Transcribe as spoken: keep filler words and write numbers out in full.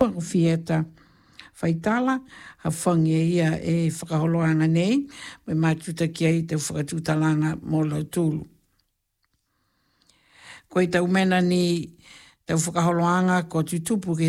fieta faitala, ha whangia ia e whakaholoanga nei, me mātuta ki ai te whakatutalanga mō lau tūlu. Koe tau mena ni tau whakaholoanga ko tutupu ke